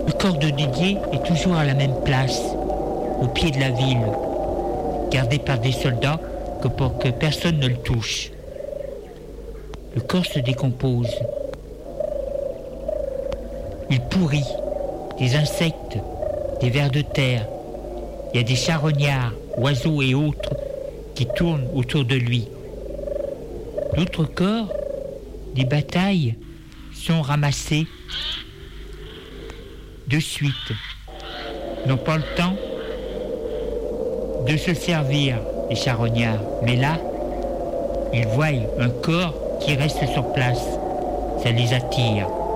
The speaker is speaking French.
Le corps de Didier est toujours à la même place, au pied de la ville, gardé par des soldats pour que personne ne le touche. Le corps se décompose. Il pourrit, des insectes, des vers de terre. Il y a des charognards, oiseaux et autres qui tournent autour de lui. D'autres corps, des batailles, sont ramassés de suite. Ils n'ont pas le temps de se servir, les charognards. Mais là, ils voient un corps qui reste sur place. Ça les attire.